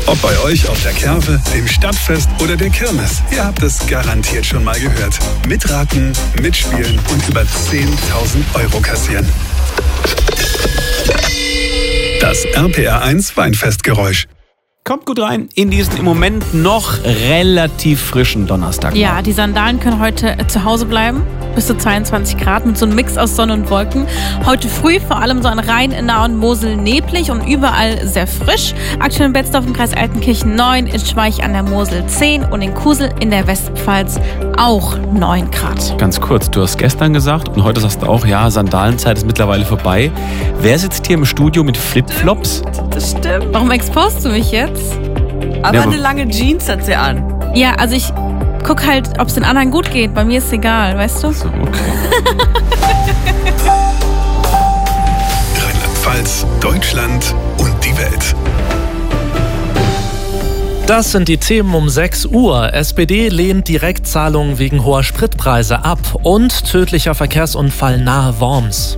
Ob bei euch auf der Kerwe, dem Stadtfest oder der Kirmes, ihr habt es garantiert schon mal gehört. Mitraten, mitspielen und über 10.000 Euro kassieren. Das RPR1 Weinfestgeräusch. Kommt gut rein in diesen im Moment noch relativ frischen Donnerstag. Ja, die Sandalen können heute zu Hause bleiben. Bis zu 22 Grad mit so einem Mix aus Sonne und Wolken. Heute früh vor allem so an Rhein, Nahe und Mosel neblig und überall sehr frisch. Aktuell in Betzdorf im Kreis Altenkirchen 9, in Schweich an der Mosel 10 und in Kusel in der Westpfalz auch 9 Grad. Ganz kurz, du hast gestern gesagt und heute sagst du auch, ja, Sandalenzeit ist mittlerweile vorbei. Wer sitzt hier im Studio mit Flipflops? Das stimmt. Warum expost du mich jetzt? Aber eine lange Jeans hat sie an. Ja, also ich guck halt, ob es den anderen gut geht. Bei mir ist es egal, weißt du? So, okay. Rheinland-Pfalz, Deutschland und die Welt. Das sind die Themen um 6 Uhr. SPD lehnt Direktzahlungen wegen hoher Spritpreise ab und tödlicher Verkehrsunfall nahe Worms.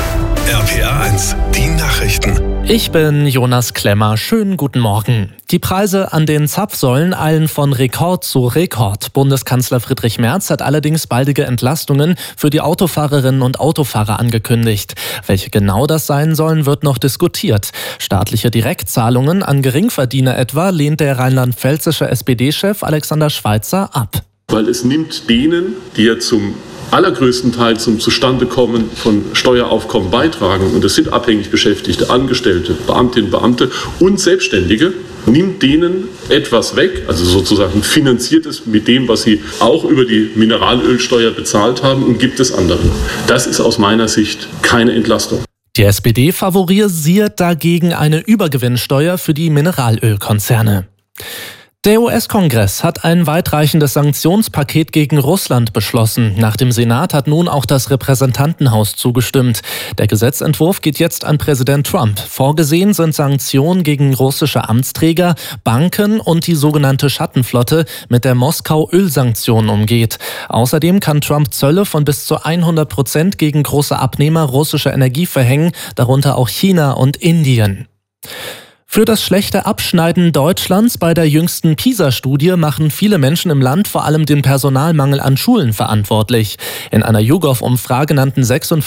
RPR1, die Nachrichten. Ich bin Jonas Klemmer. Schönen guten Morgen. Die Preise an den Zapfsäulen eilen von Rekord zu Rekord. Bundeskanzler Friedrich Merz hat allerdings baldige Entlastungen für die Autofahrerinnen und Autofahrer angekündigt. Welche genau das sein sollen, wird noch diskutiert. Staatliche Direktzahlungen an Geringverdiener etwa lehnt der rheinland-pfälzische SPD-Chef Alexander Schweitzer ab. Weil es nimmt denen, die ja zum allergrößten Teil zum Zustandekommen von Steueraufkommen beitragen, und das sind abhängig Beschäftigte, Angestellte, Beamtinnen, Beamte und Selbstständige, nimmt denen etwas weg, also sozusagen finanziert es mit dem, was sie auch über die Mineralölsteuer bezahlt haben, und gibt es anderen. Das ist aus meiner Sicht keine Entlastung. Die SPD favorisiert dagegen eine Übergewinnsteuer für die Mineralölkonzerne. Der US-Kongress hat ein weitreichendes Sanktionspaket gegen Russland beschlossen. Nach dem Senat hat nun auch das Repräsentantenhaus zugestimmt. Der Gesetzentwurf geht jetzt an Präsident Trump. Vorgesehen sind Sanktionen gegen russische Amtsträger, Banken und die sogenannte Schattenflotte, mit der Moskau Ölsanktionen umgeht. Außerdem kann Trump Zölle von bis zu 100% gegen große Abnehmer russischer Energie verhängen, darunter auch China und Indien. Für das schlechte Abschneiden Deutschlands bei der jüngsten PISA-Studie machen viele Menschen im Land vor allem den Personalmangel an Schulen verantwortlich. In einer YouGov-Umfrage nannten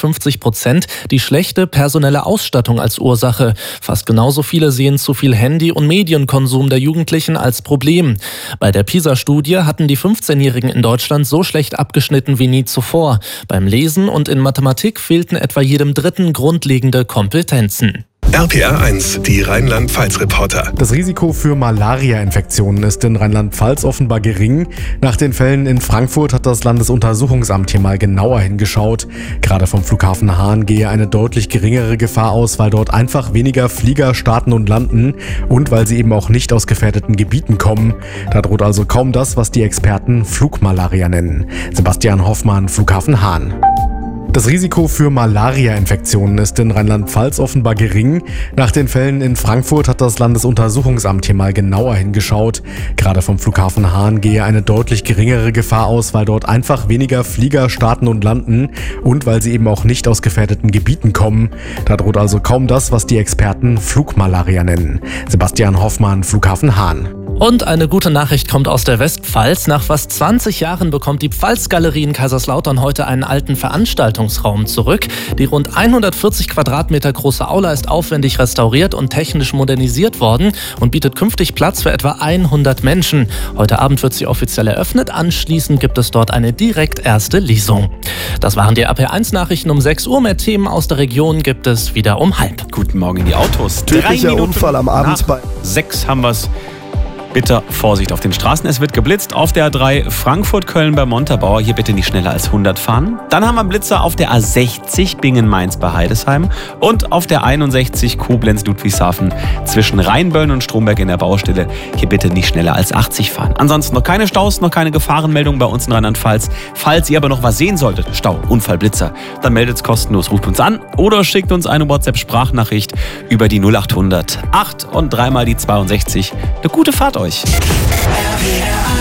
56% die schlechte personelle Ausstattung als Ursache. Fast genauso viele sehen zu viel Handy- und Medienkonsum der Jugendlichen als Problem. Bei der PISA-Studie hatten die 15-Jährigen in Deutschland so schlecht abgeschnitten wie nie zuvor. Beim Lesen und in Mathematik fehlten etwa jedem Dritten grundlegende Kompetenzen. RPR1, die Rheinland-Pfalz-Reporter. Das Risiko für Malaria-Infektionen ist in Rheinland-Pfalz offenbar gering. Nach den Fällen in Frankfurt hat das Landesuntersuchungsamt hier mal genauer hingeschaut. Gerade vom Flughafen Hahn gehe eine deutlich geringere Gefahr aus, weil dort einfach weniger Flieger starten und landen und weil sie eben auch nicht aus gefährdeten Gebieten kommen. Da droht also kaum das, was die Experten Flugmalaria nennen. Sebastian Hoffmann, Flughafen Hahn. Das Risiko für Malaria-Infektionen ist in Rheinland-Pfalz offenbar gering. Nach den Fällen in Frankfurt hat das Landesuntersuchungsamt hier mal genauer hingeschaut. Gerade vom Flughafen Hahn gehe eine deutlich geringere Gefahr aus, weil dort einfach weniger Flieger starten und landen und weil sie eben auch nicht aus gefährdeten Gebieten kommen. Da droht also kaum das, was die Experten Flugmalaria nennen. Sebastian Hoffmann, Flughafen Hahn. Und eine gute Nachricht kommt aus der Westpfalz. Nach fast 20 Jahren bekommt die Pfalzgalerie in Kaiserslautern heute einen alten Veranstaltungsraum zurück. Die rund 140 Quadratmeter große Aula ist aufwendig restauriert und technisch modernisiert worden und bietet künftig Platz für etwa 100 Menschen. Heute Abend wird sie offiziell eröffnet. Anschließend gibt es dort eine direkt erste Lesung. Das waren die RPR1-Nachrichten um 6 Uhr. Mehr Themen aus der Region gibt es wieder um 5:30. Guten Morgen in die Autos. Tödlicher Unfall am Abend bei 6 haben wir es. Bitte Vorsicht auf den Straßen, es wird geblitzt. Auf der A3 Frankfurt-Köln bei Montabaur, hier bitte nicht schneller als 100 fahren. Dann haben wir Blitzer auf der A60 Bingen-Mainz bei Heidesheim und auf der 61 Koblenz-Ludwigshafen zwischen Rheinböllen und Stromberg in der Baustelle. Hier bitte nicht schneller als 80 fahren. Ansonsten noch keine Staus, noch keine Gefahrenmeldungen bei uns in Rheinland-Pfalz. Falls ihr aber noch was sehen solltet, Stau, Unfall, Blitzer, dann meldet es kostenlos, ruft uns an oder schickt uns eine WhatsApp-Sprachnachricht über die 0800 8 und 3 mal die 62. Eine gute Fahrt euch. RPR1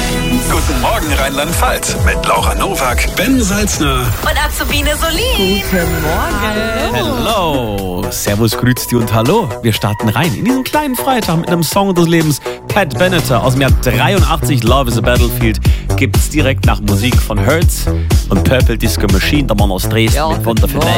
Guten Morgen Rheinland-Pfalz mit Laura Nowak, Ben Salzner Und Azubine Solin. Guten Morgen. Hello, servus, grüezi und hallo. Wir starten rein in diesen kleinen Freitag mit einem Song des Lebens. Pat Benatar aus dem Jahr 83, Love is a Battlefield, gibt's direkt nach Musik von Hertz und Purple Disco Machine, der Mann aus Dresden mit wundervollen